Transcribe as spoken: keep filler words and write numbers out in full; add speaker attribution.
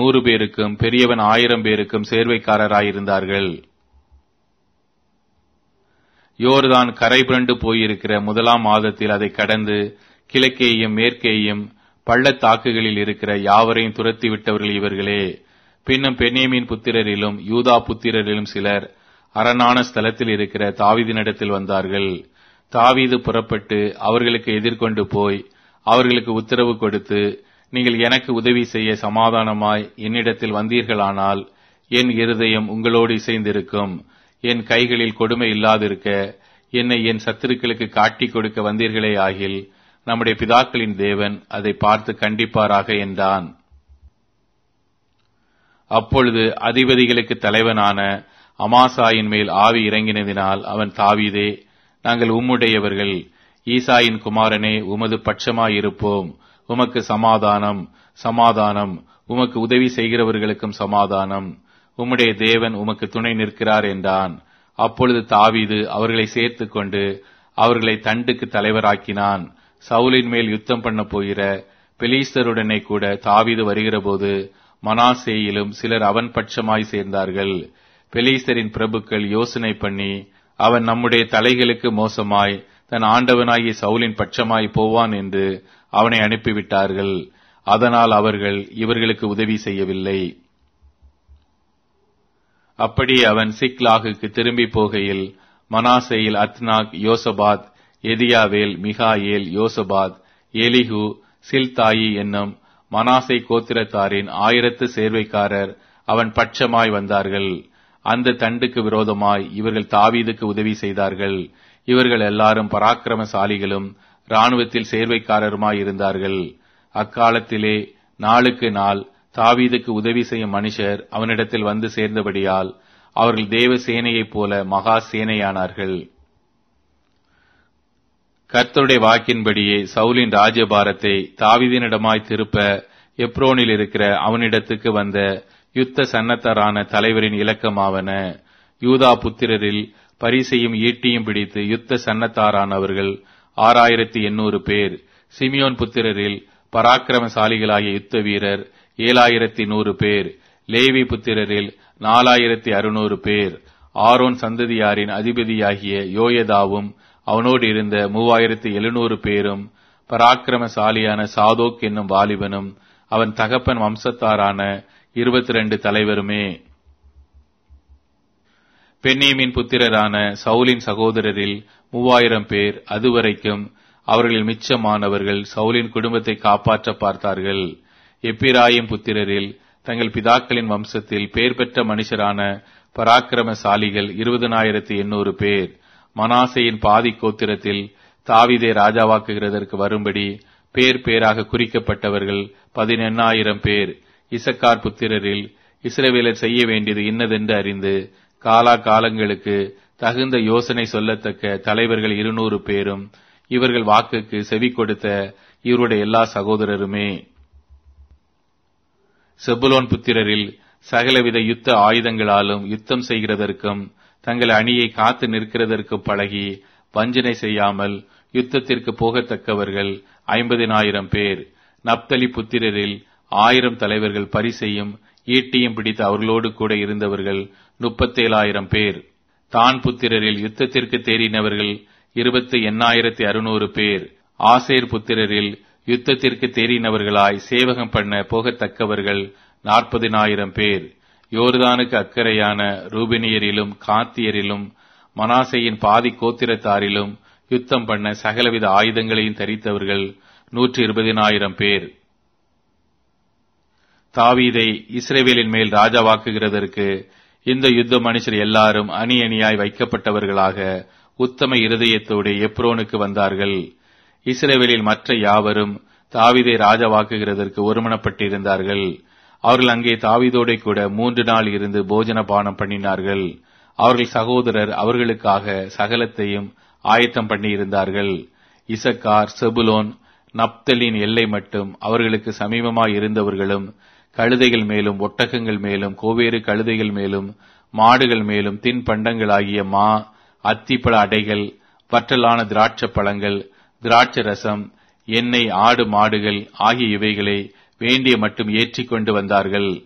Speaker 1: நூறு பேருக்கும் பெரியவன் ஆயிரம் பேருக்கும் சேர்வைக்காரராயிருந்தார்கள். யோர்தான் கரை புரண்டு போயிருக்கிற முதலாம் மாதத்தில் அதை கடந்து கிழக்கேயும் மேற்கேயும் பள்ளத்தாக்குகளில் இருக்கிற யாவரையும் துரத்தி விட்டவர்கள் இவர்களே. பின்னும் பென்யமீன் புத்திரரிலும் யூதா புத்திரரிலும் சிலர் அரணான ஸ்தலத்தில் இருக்கிற தாவீதினிடத்தில் வந்தார்கள். தாவீது புறப்பட்டு அவர்களுக்கு எதிர்கொண்டு போய் அவர்களுக்கு உத்தரவு கொடுத்து, நீங்கள் எனக்கு உதவி செய்ய சமாதானமாய் என்னிடத்தில் வந்தீர்களானால் என் இருதயம் உங்களோடு இசைந்திருக்கும். என் கைகளில் கொடுமை இல்லாதிருக்க என்னை என் சத்துருக்களுக்கு காட்டிக் கொடுக்க வந்தீர்களே ஆகில் நம்முடைய பிதாக்களின் தேவன் அதை பார்த்து கண்டிப்பாராக என்றான். அப்பொழுது அதிபதிகளுக்கு தலைவனான அமாசாயின் மேல் ஆவி இறங்கினதினால் அவன், தாவீதே, நாங்கள் உம்முடையவர்கள், ஈசாயின் குமாரனே, உமது பட்சமாயிருப்போம். உமக்கு சமாதானம், சமாதானம். உமக்கு உதவி செய்கிறவர்களுக்கும் சமாதானம். உம்முடைய தேவன் உமக்கு துணை நிற்கிறார் என்றான். அப்பொழுது தாவீது அவர்களை சேர்த்து கொண்டு அவர்களை தண்டுக்கு தலைவராக்கினான். சவுலின் மேல் யுத்தம் பண்ண போகிற பெலிஸ்தருடனே கூட தாவீது வருகிறபோது மனாசேயிலும் சிலர் அவன் பட்சமாய் சேர்ந்தார்கள். பெலிஸ்தரின் பிரபுக்கள் யோசனை பண்ணி, அவன் நம்முடைய தலைகளுக்கு மோசமாய் தன் ஆண்டவனாகிய சவுலின் பட்சமாய் போவான் என்று அவனை அனுப்பிவிட்டார்கள். அதனால் அவர்கள் இவர்களுக்கு உதவி செய்யவில்லை. அப்படி அவன் சிக்லாகுக்கு திரும்பி போகையில் மனாசேயில் அத்னாக், யோசபாத், எதியாவேல், மிகாயேல், யோசபாத், எலிஹு, சில்தாயி என்னும் மனாசே கோத்திரத்தாரின் ஆயிரத்து சேர்வைக்காரர் அவன் பட்சமாய் வந்தார்கள். அந்த தண்டுக்கு விரோதமாய் இவர்கள் தாவீதுக்கு உதவி செய்தார்கள். இவர்கள் எல்லாரும் பராக்கிரமசாலிகளும் இராணுவத்தில் சேர்வைக்காரருமாய் இருந்தார்கள். அக்காலத்திலே நாளுக்கு நாள் தாவீதுக்கு உதவி செய்யும் மனுஷர் அவனிடத்தில் வந்து சேர்ந்தபடியால் அவர்கள் தேவ சேனையைப் போல மகா சேனையானார்கள். கர்த்தருடைய வாக்கின்படியே சவுலின் ராஜ்யபாரத்தை தாவீதினிடமாய் திருப்ப எப்ரோனில் இருக்கிற அவனிடத்துக்கு வந்த யுத்த சன்னத்தரான தலைவரின் இலக்கமாவன. யூதா புத்திரரில் பரிசையும் ஈட்டியும் பிடித்து யுத்த சன்னத்தாரானவர்கள் ஆறாயிரத்தி எண்ணூறு பேர். சிமியோன் புத்திரரில் பராக்கிரமசாலிகளாகிய யுத்த வீரர் ஏழாயிரத்தி நூறு பேர். லேவி புத்திரரில் நாலாயிரத்தி அறுநூறு பேர். ஆரோன் சந்ததியாரின் அதிபதியாகிய யோயதாவும் அவனோடு இருந்த மூவாயிரத்தி எழுநூறு பேரும் பராக்கிரமசாலியான சாதோக் என்னும் வாலிபனும் அவன் தகப்பன் வம்சத்தாரான இருபத்தி ரெண்டு தலைவருமே. பென்யமீன் புத்திரரான சவுலின் சகோதரரில் மூவாயிரம் பேர். அதுவரைக்கும் அவர்களில் மிச்சமானவர்கள் சவுலின் குடும்பத்தை காப்பாற்ற பார்த்தார்கள். எப்பிராயிம் புத்திரரில் தங்கள் பிதாக்களின் வம்சத்தில் பேர் பெற்ற மனுஷரான பராக்கிரமசாலிகள் இருபதனாயிரத்தி எண்ணூறு பேர். மனாசேயின் பாதி கோத்திரத்தில் தாவீதை ராஜாவாக்குகிறதற்கு வரும்படி பேர் பேராக குறிக்கப்பட்டவர்கள் பதினெண்ணாயிரம் பேர். இசக்கார் புத்திரரில் இஸ்ரவேலர் செய்ய வேண்டியது இன்னதென்று அறிந்து காலா காலங்களுக்கு தகுந்த யோசனை சொல்லத்தக்க தலைவர்கள் இருநூறு பேரும். இவர்கள் வாக்குக்கு செவி கொடுத்த இவருடைய எல்லா சகோதரருமே. செபுலோன் புத்திரரில் சகலவித யுத்த ஆயுதங்களாலும் யுத்தம் செய்கிறதற்கும் தங்கள் அணியை காத்து நிற்கிறதற்கும் பழகி வஞ்சனை செய்யாமல் யுத்தத்திற்கு போகத்தக்கவர்கள் ஐம்பதினாயிரம் பேர். நப்தலி புத்திரரில் ஆயிரம் தலைவர்கள் பரிசையும் ஈட்டியும் பிடித்து அவர்களோடு கூட இருந்தவர்கள் முப்பத்தேழாயிரம் பேர். தான் புத்திரரில் யுத்தத்திற்கு தேறினவர்கள் இருபத்தி எண்ணாயிரத்தி அறுநூறு பேர். ஆசேர் புத்திரரில் யுத்தத்திற்கு தேறினவர்களாய் சேவகம் பண்ண போகத்தக்கவர்கள் நாற்பதினாயிரம் பேர். யோர்தானுக்கு அக்கறையான ரூபினியரிலும் காத்தியரிலும் மனாசேயின் பாதி கோத்திரத்தாரிலும் யுத்தம் பண்ண சகலவித ஆயுதங்களையும் தரித்தவர்கள் நூற்றி இருபதினாயிரம் பேர். தாவீதை இஸ்ரவேலின் மேல் ராஜாவாக்குகிறதற்கு இந்த யுத்த மனுஷர் எல்லாரும் அணி அணியாய் வைக்கப்பட்டவர்களாக உத்தம இருதயத்தோடு எப்ரோனுக்கு வந்தார்கள். இஸ்ரவேலில் மற்ற யாவரும் தாவீதை ராஜாவாக்குகிறதற்கு ஒருமனப்பட்டிருந்தார்கள். அவர்கள் அங்கே தாவீதோட கூட மூன்று நாள் இருந்து போஜன பானம் பண்ணினார்கள். அவர்கள் சகோதரர் அவர்களுக்காக சகலத்தையும் ஆயத்தம் பண்ணி இருந்தார்கள். இசக்கார், செபுலோன், நப்தலின் எல்லை மட்டும் அவர்களுக்கு சமீபமாய் இருந்தவர்களும் கழுதைகள் மேலும் ஒட்டகங்கள் மேலும் கோவேறு கழுதைகள் மேலும் மாடுகள் மேலும் தின்பண்டங்களாகிய மா, அத்திப்பழ அடைகள், வற்றலான திராட்சை பழங்கள், திராட்சை ரசம், எண்ணெய், ஆடு மாடுகள் ஆகிய இவைகளை வேண்டிய மட்டும் ஏற்றிக் கொண்டு வந்தார்கள்.